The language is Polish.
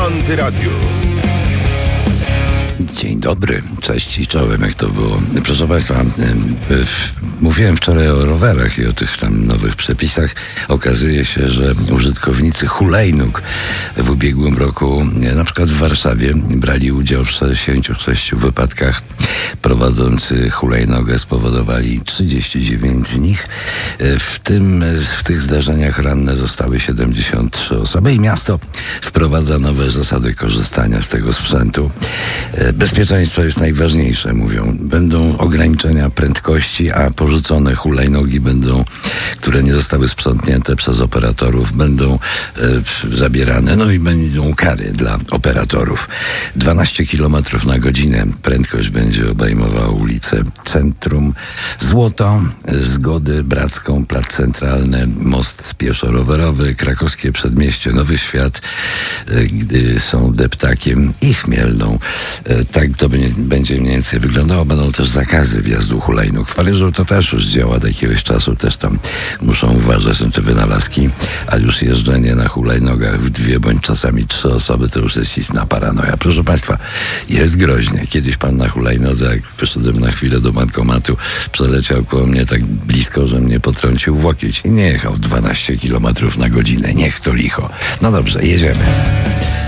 Antyradiu. Dzień dobry, cześć i czołem, jak to było. Proszę Państwa, mówiłem wczoraj o rowerach i o tych tam nowych przepisach. Okazuje się, że użytkownicy hulajnóg w ubiegłym roku, na przykład w Warszawie, brali udział w 66 wypadkach. Prowadzący hulajnogę spowodowali 39 z nich. W tych zdarzeniach ranne zostały 73 osoby i miasto wprowadza nowe zasady korzystania z tego sprzętu. Bezpieczeństwo jest najważniejsze, mówią. Będą ograniczenia prędkości, a porzucone hulajnogi które nie zostały sprzątnięte przez operatorów, będą zabierane. No i będą kary dla operatorów. 12 km na godzinę prędkość będzie obejmowała ulicę Centrum, Złoto, Zgody, Bracką, Plac Centralny, Most Pieszo-Rowerowy, Krakowskie Przedmieście, Nowy Świat, gdy są Deptakiem i Chmielną. Tak to będzie mniej więcej wyglądało. Będą też zakazy wjazdu hulajnóg. W Paryżu to też już działa od jakiegoś czasu. Też tam muszą uważać na te wynalazki, a już jeżdżenie na hulajnogach w 2 bądź czasami 3 osoby to już jest istna paranoja. Proszę Państwa, jest groźnie. Kiedyś pan na hulajnodze, jak wyszedłem na chwilę do bankomatu, przeleciał koło mnie tak blisko, że mnie potrącił w łokieć i nie jechał 12 km na godzinę. Niech to licho. No dobrze, jedziemy.